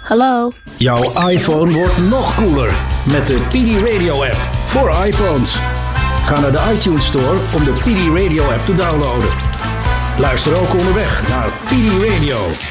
Hallo. Jouw iPhone wordt nog cooler met de PD Radio app voor iPhones. Ga naar de iTunes Store om de PD Radio app te downloaden. Luister ook onderweg naar PD Radio.